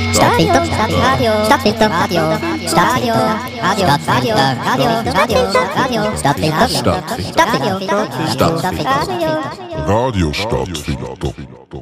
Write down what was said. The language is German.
Stadtfilter, Radio, Stadtfilter, Radio, Stadtfilter, Radio, Radio, Radio, Radio, Radio, Stadtfilter, Stadtfilter, Stadtfilter, Radio Stadtfilter.